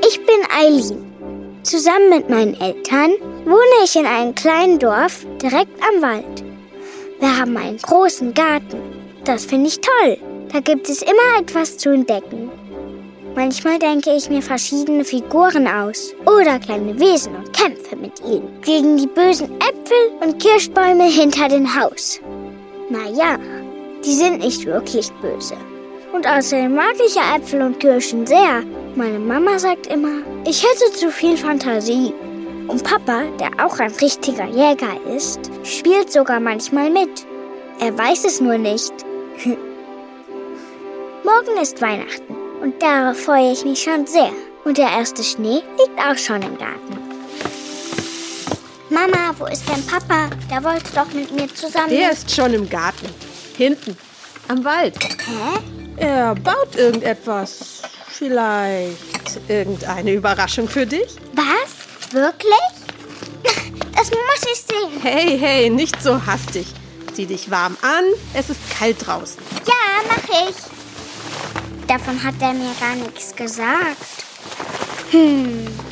Ich bin Eileen. Zusammen mit meinen Eltern wohne ich in einem kleinen Dorf direkt am Wald. Wir haben einen großen Garten. Das finde ich toll. Da gibt es immer etwas zu entdecken. Manchmal denke ich mir verschiedene Figuren aus oder kleine Wesen und kämpfe mit ihnen gegen die bösen Äpfel und Kirschbäume hinter dem Haus. Naja, die sind nicht wirklich böse. Und außerdem mag ich ja Äpfel und Kirschen sehr. Meine Mama sagt immer, ich hätte zu viel Fantasie. Und Papa, der auch ein richtiger Jäger ist, spielt sogar manchmal mit. Er weiß es nur nicht. Morgen ist Weihnachten und darauf freue ich mich schon sehr. Und der erste Schnee liegt auch schon im Garten. Mama, wo ist denn Papa? Der wollte doch mit mir zusammen... Der ist schon im Garten. Hinten. Am Wald. Hä? Er baut irgendetwas. Vielleicht irgendeine Überraschung für dich? Was? Wirklich? Das muss ich sehen. Hey, nicht so hastig. Zieh dich warm an, es ist kalt draußen. Ja, mach ich. Davon hat er mir gar nichts gesagt.